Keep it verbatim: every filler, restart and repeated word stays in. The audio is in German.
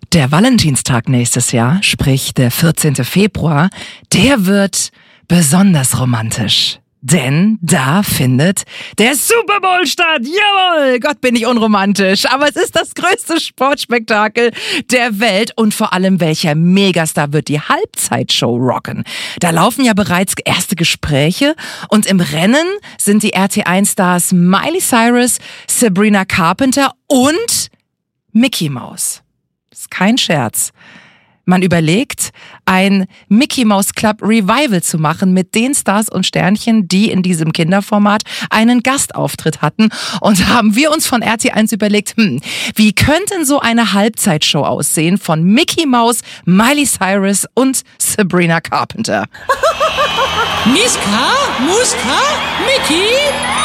Der Valentinstag nächstes Jahr, sprich der vierzehnten Februar, der wird besonders romantisch. Denn da findet der Super Bowl statt. Jawohl, Gott, bin ich unromantisch. Aber es ist das größte Sportspektakel der Welt. Und vor allem, welcher Megastar wird die Halbzeitshow rocken? Da laufen ja bereits erste Gespräche. Und im Rennen sind die R T eins Stars Miley Cyrus, Sabrina Carpenter und Mickey Mouse. Ist kein Scherz. Man überlegt, ein Mickey Mouse Club Revival zu machen mit den Stars und Sternchen, die in diesem Kinderformat einen Gastauftritt hatten. Und haben wir uns von R T eins überlegt, hm, wie könnte so eine Halbzeitshow aussehen von Mickey Mouse, Miley Cyrus und Sabrina Carpenter? Miska, Muska, Mickey?